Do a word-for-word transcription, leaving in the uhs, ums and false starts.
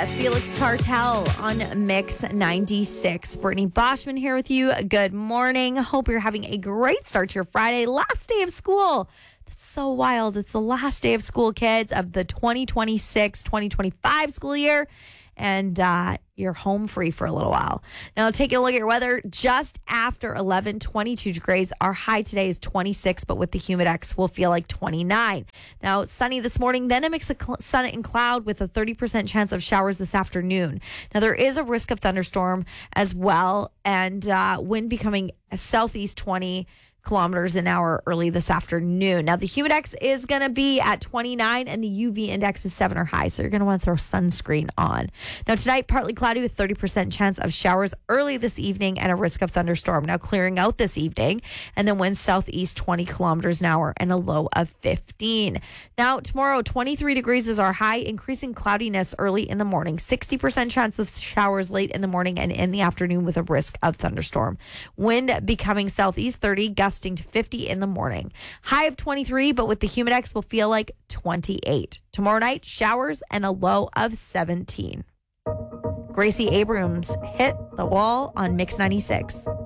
Felix Cartel on Mix ninety-six. Brittany Boschman here with you. Good morning. Hope you're having a great start to your Friday, last day of school. That's so wild. It's the last day of school, kids, of the twenty twenty-six twenty twenty-five school year. And uh, you're home free for a little while. Now, taking a look at your weather, just after eleven, twenty-two degrees. Our high today is twenty-six, but with the humidex, we'll feel like twenty-nine. Now, sunny this morning, then a mix of cl- sun and cloud with a thirty percent chance of showers this afternoon. Now, there is a risk of thunderstorm as well, and uh, wind becoming a southeast twenty kilometers an hour early this afternoon. Now, the humidex is going to be at twenty-nine and the U V index is seven or high, so you're going to want to throw sunscreen on. Now, tonight, partly cloudy with thirty percent chance of showers early this evening and a risk of thunderstorm. Now, clearing out this evening, and then winds southeast twenty kilometers an hour and a low of fifteen. Now, tomorrow, twenty-three degrees is our high, increasing cloudiness early in the morning, sixty percent chance of showers late in the morning and in the afternoon with a risk of thunderstorm. Wind becoming southeast thirty, gusting to fifty in the morning. High of twenty-three, but with the humidex, will feel like twenty-eight. Tomorrow night, showers and a low of seventeen. Gracie Abrams hit the wall on Mix ninety-six.